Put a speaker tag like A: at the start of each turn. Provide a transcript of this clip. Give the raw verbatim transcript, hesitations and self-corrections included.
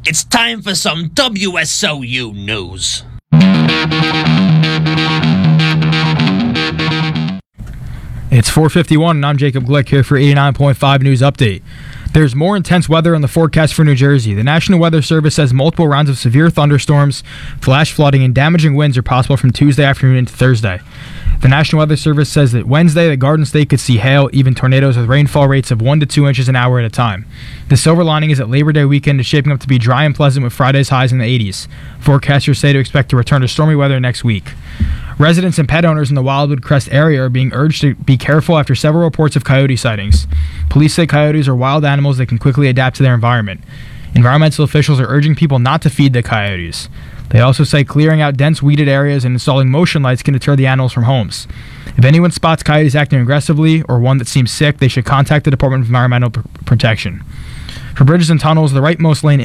A: It's time for some W S O U news.
B: It's four fifty-one, and I'm Jacob Glick here for eighty-nine point five News Update. There's more intense weather in the forecast for New Jersey. The National Weather Service says multiple rounds of severe thunderstorms, flash flooding, and damaging winds are possible from Tuesday afternoon into Thursday. The National Weather Service says that Wednesday, the Garden State could see hail, even tornadoes with rainfall rates of one to two inches an hour at a time. The silver lining is that Labor Day weekend is shaping up to be dry and pleasant with Friday's highs in the eighties. Forecasters say to expect to return to stormy weather next week. Residents and pet owners in the Wildwood Crest area are being urged to be careful after several reports of coyote sightings. Police say coyotes are wild animals that can quickly adapt to their environment. Environmental officials are urging people not to feed the coyotes. They also say clearing out dense weeded areas and installing motion lights can deter the animals from homes. If anyone spots coyotes acting aggressively or one that seems sick, they should contact the Department of Environmental P- Protection. For bridges and tunnels, the rightmost lane